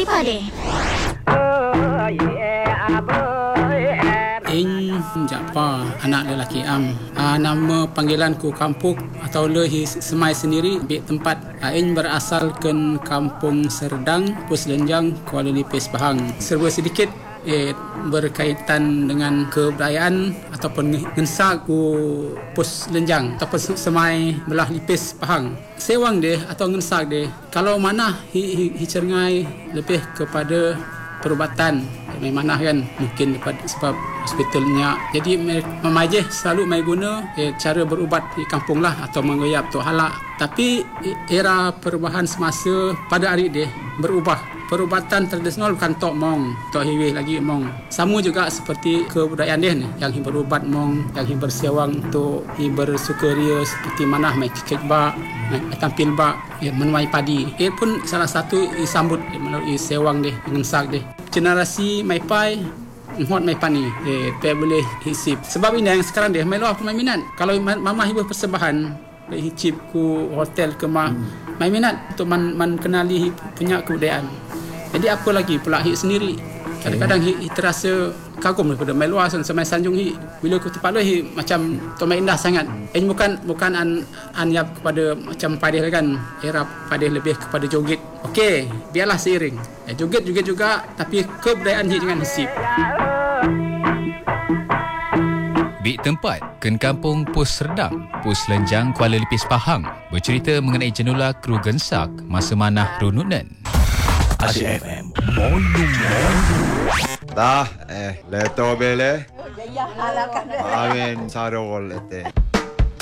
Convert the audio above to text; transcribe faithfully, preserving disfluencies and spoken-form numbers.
Pade. In Japa, anak lelaki Am. Uh, nama panggilanku kampung atau lehi semai sendiri. Bik tempat uh, In berasal ke Kampung Serdang, Pus Lenjang, Kuala Lipis, Pahang. Serba sedikit eh, berkaitan dengan kebudayaan ataupun ngensa ku Pus Lenjang ataupun semai belah Lipis, Pahang. Sewang dia atau ngensa dia, kalau mana hi, hi, hi cengai lebih kepada perubatan memang mana kan mungkin daripada sebab hospitalnya, jadi memajih selalu mai guna eh, cara berubat di kampung lah atau mengoyap tu halak. Tapi era perubahan semasa pada hari dia berubah, perubatan tradisional bukan tok mong, tok hiwih lagi mong. Sama juga seperti kebudayaan dia ni, yang berubat mong, yang bersewang untuk bersukaria seperti mana mai cicit bak, mai tampil bak, ya, menuai padi. Ia pun salah satu disambut melalui sewang dia, ngensak dia. Generasi mai pai hot mai pani eh tak boleh hisip. Sebab ini yang sekarang dia mai luar aku mai minat. Kalau mama hibah persembahan hicip ku hotel ke mah hmm. mai minat untuk man, man kenali punya kebudayaan. Jadi apa lagi pula hit sendiri. Kadang-kadang hit, hit terasa kagum daripada mai luar sampai Sanjung hit. Bila aku tempat luar hit macam tu mai indah sangat. Eh bukan bukan an anyap kepada macam padih kan. Era padih lebih kepada joget. Okey, biarlah seiring. Eh, joget-joget juga tapi kebudayaan hit jangan hisip. Bik tempat Ken Kampung Pus Serdang, Pus Lenjang, Kuala Lipis, Pahang bercerita mengenai jenula kru gensak masa manah rununan. Asyik F M. Volume Dah, eh, leto bele. Amin sarol ete.